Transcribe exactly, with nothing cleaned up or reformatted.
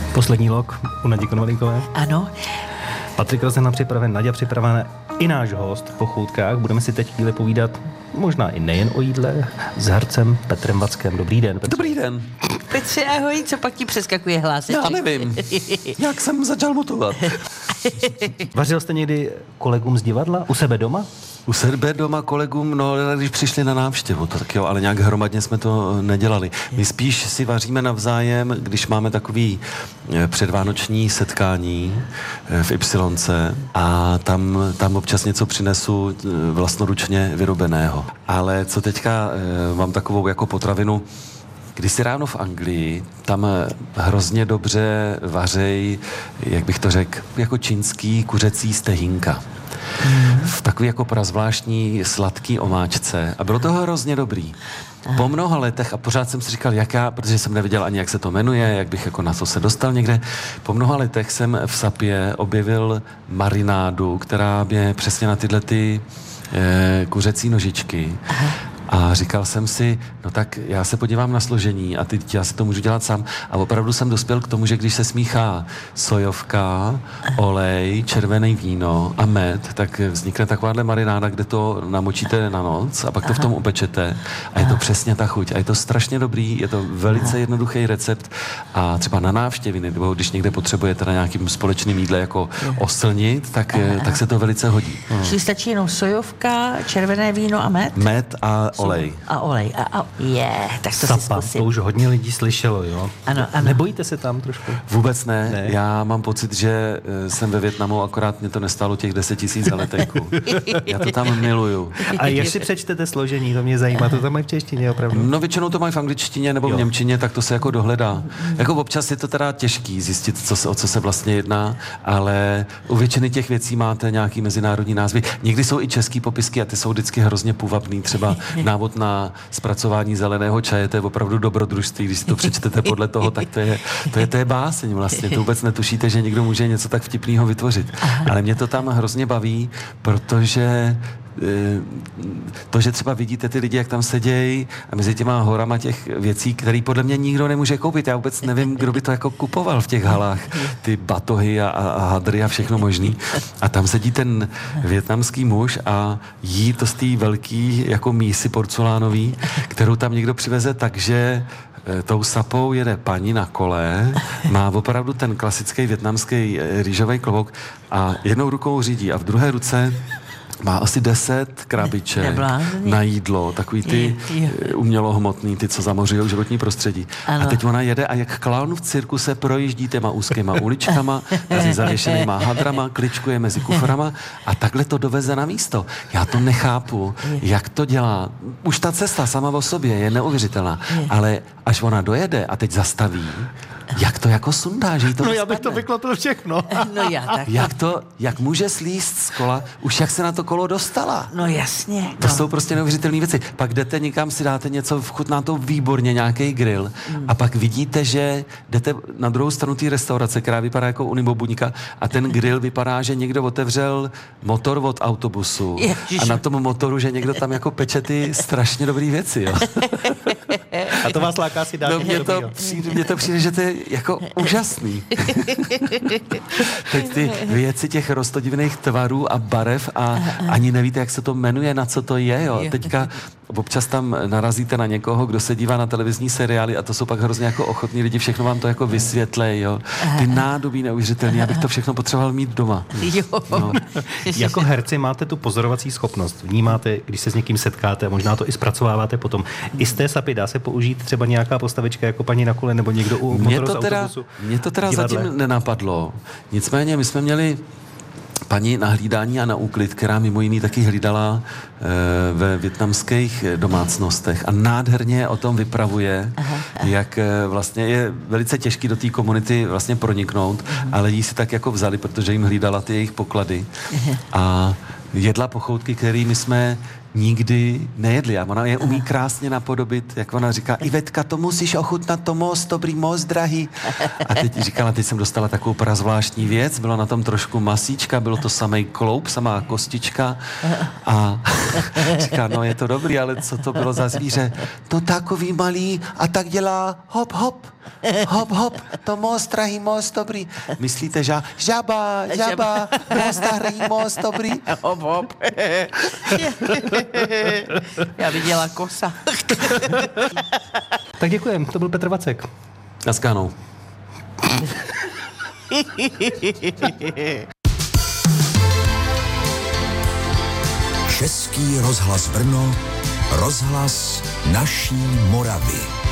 Poslední lok u Nadě Konvalinkové. Ano. Patrik Rozena připraven, Naďa připravená i náš host v Pochoutkách. Budeme si teď chvíli povídat možná i nejen o jídle s hercem Petrem Vackem. Dobrý den, Petře. Dobrý den. Petře, ahoj, co pak ti přeskakuje hláseček? Já nevím, jak jsem začal mutovat. Vařil jste někdy kolegům z divadla u sebe doma? U sebe doma kolegům, no, když přišli na návštěvu, to tak jo, ale nějak hromadně jsme to nedělali. My spíš si vaříme navzájem, když máme takový předvánoční setkání v Ypsilonce a tam, tam občas něco přinesu vlastnoručně vyrobeného. Ale co teďka mám takovou jako potravinu, když si ráno v Anglii, tam hrozně dobře vařej, jak bych to řekl, jako čínský kuřecí stehínka. V takový jako prazvláštní sladký omáčce. A bylo to hrozně dobrý. Po mnoha letech, a pořád jsem si říkal, jaká, protože jsem nevěděl ani, jak se to jmenuje, jak bych jako na to se dostal někde. Po mnoha letech jsem v Sapě objevil marinádu, která mě přesně na tyhle ty eh, kuřecí nožičky. Aha. A říkal jsem si, no tak já se podívám na složení a teď já si to můžu dělat sám. A opravdu jsem dospěl k tomu, že když se smíchá sojovka, olej, červené víno a med, tak vznikne takováhle marináda, kde to namočíte na noc a pak to v tom upečete. A je to přesně ta chuť. A je to strašně dobrý, je to velice jednoduchý recept. A třeba na návštěvy, nebo když někde potřebujete na nějakým společným jídle jako oslnit, tak, tak se to velice hodí. Čili stačí jenom sojovka, červené víno a med? Med a olej. A olej. A, a je, tak to Sapa, si zkusím. to už hodně lidí slyšelo, jo? Ano, ano. Nebojíte se tam trošku? Vůbec ne. ne. Já mám pocit, že jsem ve Vietnamu, akorát mě to nestálo těch deset tisíc za letenku. Já to tam miluju. A jak si přečtete složení, to mě zajímá, to tam mají v češtině opravdu? No většinou to mají v angličtině nebo v jo. němčině, tak to se jako dohledá. Jako občas je to teda těžký zjistit, co se, o co se vlastně jedná, ale u většiny těch věcí máte nějaký mezinárodní názvy. Někdy jsou i český popisky a ty jsou vždycky hrozně půvabný. Třeba návod na zpracování zeleného čaje, to je opravdu dobrodružství. Když si to přečtete podle toho, tak to je, to je, to je báseň vlastně. To vůbec netušíte, že někdo může něco tak vtipného vytvořit. Ale mě to tam hrozně baví, protože to, že třeba vidíte ty lidi, jak tam sedějí a mezi těma horama těch věcí, které podle mě nikdo nemůže koupit. Já vůbec nevím, kdo by to jako kupoval v těch halách. Ty batohy a, a hadry a všechno možný. A tam sedí ten vietnamský muž a jí to z té velký jako mísy porcelánový, kterou tam někdo přiveze, takže tou Sapou jede paní na kole, má opravdu ten klasický vietnamský rýžový klobouk a jednou rukou řídí a v druhé ruce má asi deset krabiček na jídlo, takový ty umělohmotný, ty, co zamořují životní prostředí. Ano. A teď ona jede a jak klaun v cirkuse projíždí těma úzkýma uličkama, mezi zavěšenýma hadrama, kličkuje mezi kuframa a takhle to doveze na místo. Já to nechápu, jak to dělá. Už ta cesta sama o sobě je neuvěřitelná, ale až ona dojede a teď zastaví, jak to jako sundá, že jí to No já bych to vyklopil všechno. No já tak. Jak to, jak může slízt z kola, už jak se na to kolo dostala. No jasně. To no. jsou prostě neuvěřitelné věci. Pak jdete někam, si dáte něco, vchutná to výborně, nějaký grill mm. a pak vidíte, že jdete na druhou stranu té restaurace, která vypadá jako Unibo Buňka a ten grill vypadá, že někdo otevřel motor od autobusu Ježiš. A na tom motoru, že někdo tam jako peče ty strašně dobrý věci, jo. A to vás láká si dát. No, mě, to přijde, mě to přijde, že to je jako úžasný. Teď ty věci těch rostodivných tvarů a barev a ani nevíte, jak se to jmenuje, na co to je, jo. Teďka občas tam narazíte na někoho, kdo se dívá na televizní seriály a to jsou pak hrozně jako ochotní lidi, všechno vám to jako vysvětlej, jo. Ty nádobí neuvěřitelný, abych to všechno potřeboval mít doma. No. Jako herci máte tu pozorovací schopnost. Vnímáte, když se s někým setkáte, možná to i zpracováváte potom. I z té Sapy dá se použít třeba nějaká postavička jako paní na kole nebo někdo u motoru z autobusu? Mě to teda divadle. Zatím nenapadlo. Nicméně my jsme měli paní na hlídání a na úklid, která mimo jiný taky hlídala e, ve vietnamských domácnostech a nádherně o tom vypravuje, aha, aha. jak e, vlastně je velice těžký do té komunity vlastně proniknout, aha. ale jí si tak jako vzali, protože jim hlídala ty jejich poklady aha. a jedla pochoutky, kterými jsme nikdy nejedli. A ona je umí krásně napodobit, jak ona říká, Ivetka, to musíš ochutnat, to moc dobrý, moc drahý. A teď říkala, teď jsem dostala takovou prazvláštní věc, bylo na tom trošku masíčka, bylo to samej kloup, samá kostička a říká, no je to dobrý, ale co to bylo za zvíře? To takový malý a tak dělá hop, hop. Hop, hop, to most, drahý most, dobrý. Myslíte, že žaba, žaba, most, drahý most, dobrý. Hop, hop. Já viděla kosa. Tak děkujem, to byl Petr Vacek. Naskánou. Český rozhlas Brno, rozhlas naší Moravy.